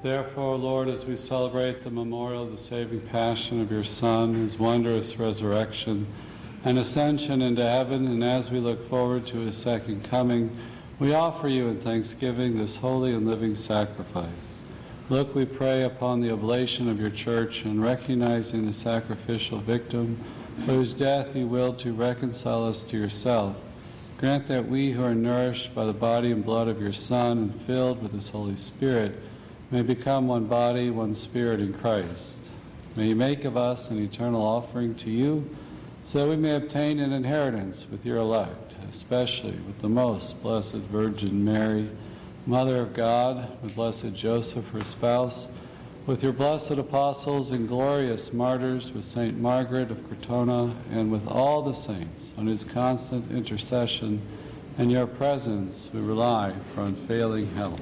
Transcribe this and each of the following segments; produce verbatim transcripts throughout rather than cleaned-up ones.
Therefore, Lord, as we celebrate the memorial of the saving passion of your Son, his wondrous resurrection and ascension into heaven, and as we look forward to his second coming, we offer you in thanksgiving this holy and living sacrifice. Look, we pray, upon the oblation of your church, and recognizing the sacrificial victim, for whose death you willed to reconcile us to yourself, grant that we who are nourished by the body and blood of your Son and filled with his Holy Spirit may become one body, one spirit in Christ. May you make of us an eternal offering to you, so that we may obtain an inheritance with your elect, especially with the most blessed Virgin Mary, Mother of God, with blessed Joseph, her spouse, with your blessed apostles and glorious martyrs, with Saint Margaret of Crotona, and with all the saints, on whose constant intercession and your presence we rely for unfailing help.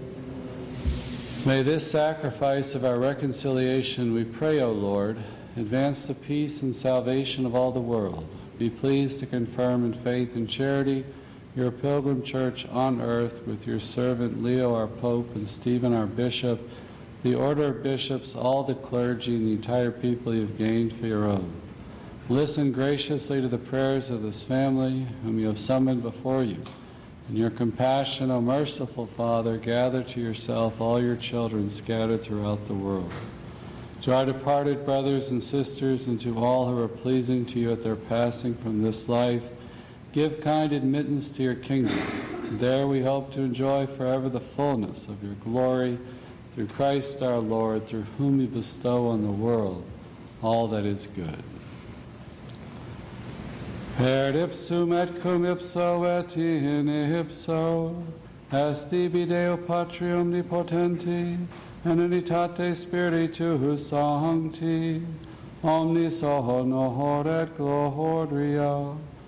May this sacrifice of our reconciliation, we pray, O Lord, advance the peace and salvation of all the world. Be pleased to confirm in faith and charity your pilgrim church on earth with your servant Leo our Pope and Stephen our Bishop, the order of bishops, all the clergy, and the entire people you have gained for your own. Listen graciously to the prayers of this family whom you have summoned before you. In your compassion, O merciful Father, gather to yourself all your children scattered throughout the world. To our departed brothers and sisters, and to all who are pleasing to you at their passing from this life, give kind admittance to your kingdom. There we hope to enjoy forever the fullness of your glory, through Christ our Lord, through whom you bestow on the world all that is good. Per ipsum et cum ipso et in ipso, est ibi Deo Patri omnipotenti, in unitate Spiritus Sancti, omnis honor et gloria,